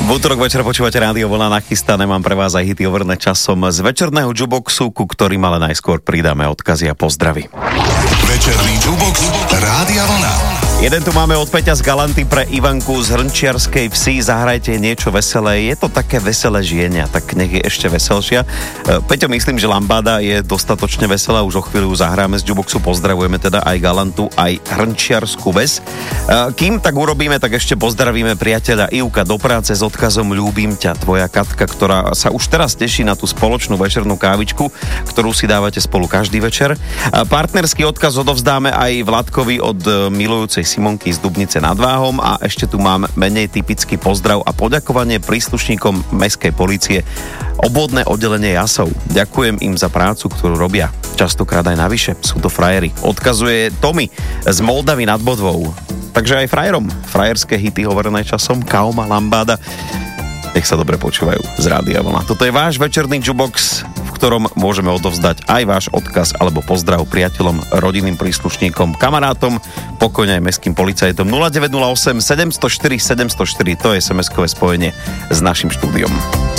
V útorok večer počúvate Rádio Vlna, nachystané mám pre vás aj hity overené časom z večerného Juboxu, ku ktorým ale najskôr pridáme odkazy a pozdravy. Večerný Jubox Rádia Vlna. Jeden tu máme od Peťa z Galanty pre Ivanku z Hrnčiarskej Vsi. Zahrajte niečo veselé. Je to také veselé žienia, tak nech je ešte veselšia. Peťo, myslím, že lambáda je dostatočne veselá. Už o chvíľu zahráme z Juboxu. Pozdravujeme teda aj Galantu, aj Hrnčiarsku Ves. Kým tak urobíme, tak ešte pozdravíme priateľa Ivka do práce s odkazom Ľúbim ťa, tvoja Katka, ktorá sa už teraz teší na tú spoločnú večernú kávičku, ktorú si dávate spolu každý večer. Partnerský odkaz odovzdáme aj Vladkovi od milujúcej Simonky z Dubnice nad Váhom a ešte tu mám menej typický pozdrav a poďakovanie príslušníkom mestskej polície obvodné oddelenie Jasov. Ďakujem im za prácu, ktorú robia. Častokrát aj navyše. Sú to frajeri. Odkazuje Tomi z Moldavy nad Bodvou. Takže aj frajerom. Frajerské hity hovorené časom Kaoma, Lambáda. Nech sa dobre počúvajú z Rádia Vlna. Toto je váš večerný Jubox, v ktorom môžeme odovzdať aj váš odkaz alebo pozdrav priateľom, rodinným príslušníkom, kamarátom, pokojne aj mestským policajtom. 0908 704 704, to je SMS-kové spojenie s našim štúdiom.